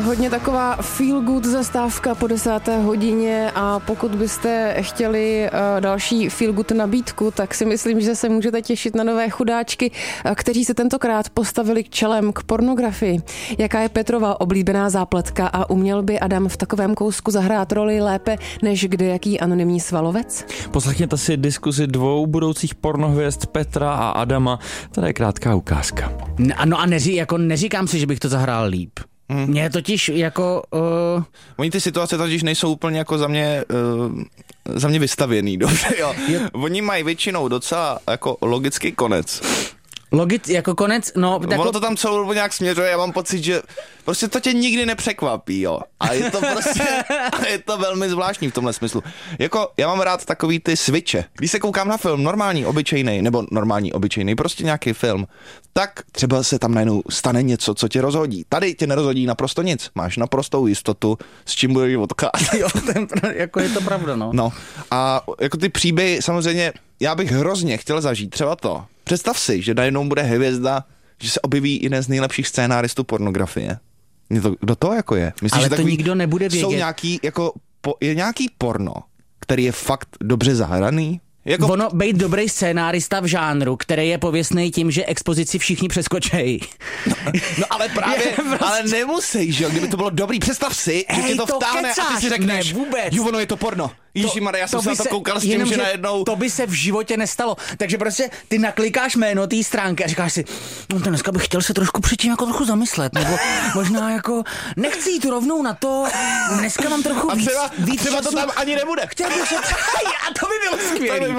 hodně taková feel good zastávka po 10. hodině a pokud byste chtěli další feel good nabídku, tak si myslím, že se můžete těšit na nové chudáčky, kteří se tentokrát postavili čelem k pornografii. Jaká je Petrova oblíbená zápletka a uměl by Adam v takovém kousku zahrát roli lépe než kdejaký anonymní svalovec? Poslechněte si diskuzi dvou budoucích pornohvězd Petra a Adama. Tady je krátká ukázka. No a neříkám si, že bych to zahrál líp. Mně totiž jako... Oni ty situace totiž nejsou úplně jako za mě vystavěný, dobře, jo. Oni mají většinou docela jako logický konec. Jako konec, no... Ono to tam celou dobu nějak směřuje, já mám pocit, že prostě to tě nikdy nepřekvapí, jo. A je to prostě, je to velmi zvláštní v tomhle smyslu. Jako, já mám rád takový ty switche. Když se koukám na film normální, obyčejný, prostě nějaký film, tak třeba se tam najednou stane něco, co tě rozhodí. Tady tě nerozhodí naprosto nic. Máš naprostou jistotu, s čím budeš odcházet. Jo, jako je to pravda, no. No, a jako ty příběhy, samozřejmě, já bych hrozně chtěl zažít třeba to. Představ si, že najednou bude hvězda, že se objeví jeden z nejlepších scénáristů pornografie. Kdo to jako je? Myslíš, ale že to takový, nikdo nebude vědět. Jsou nějaký, jako, je nějaký porno, který je fakt dobře zahraný? Jako... Ono, bejt dobrý scénárista v žánru, který je pověstný tím, že expozici všichni přeskočejí. No ale právě, ale nemusí, že jo, kdyby to bylo dobrý, představ si, že tě to vtáhne a ty si řekneš, jo, ono je to porno. Ježišmarja, já jsem se na to koukal s tím, že najednou... To by se v životě nestalo. Takže prostě ty naklikáš jméno té stránky a říkáš si, no to dneska bych chtěl se trošku předtím jako trochu zamyslet, nebo možná jako nechci jít rovnou na to, dneska mám trochu víc třeba času. to tam ani nebude. Chtěl bych se... A to by bylo skvělý.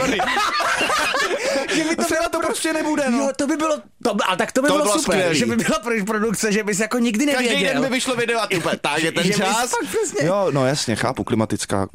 Třeba to prostě nebude, no. Jo, to by bylo, ale tak to by bylo super, skvělý. Že by byla produkce, že bys jako nikdy nevěděl. Každý den by vyšlo video a ty úplně, tak je ten čas. Jo, no jasně, chápu, klimatická.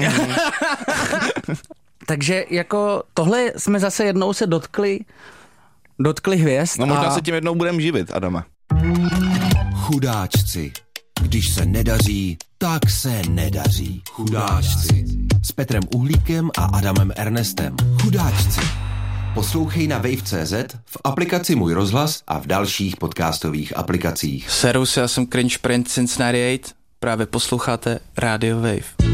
Takže jako tohle jsme zase jednou se dotkli hvězd. No možná se tím jednou budeme živit, Adame. Chudáčci. Když se nedaří, tak se nedaří. Chudáčci. S Petrem Uhlíkem a Adamem Ernestem. Chudáčci. Poslouchej na wave.cz, v aplikaci Můj rozhlas a v dalších podcastových aplikacích. Servus, já jsem Cringe Prince Cincinnati 8. Právě posloucháte Radio Wave.